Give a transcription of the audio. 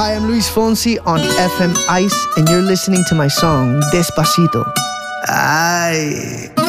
Hi, I'm Luis Fonsi on FM Ice, and you're listening to my song Despacito. Ay.